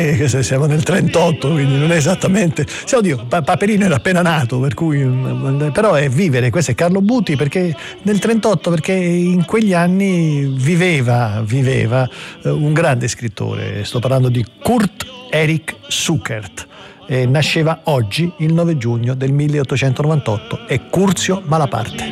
è, siamo nel 38, quindi non è esattamente. Sì, oddio, Paperino era appena nato, per cui. Però è vivere, questo è Carlo Buti, perché nel 38, perché in quegli anni viveva un grande scrittore. Sto parlando di Kurt Erich Schuckert. Nasceva oggi, il 9 giugno del 1898, è Curzio Malaparte.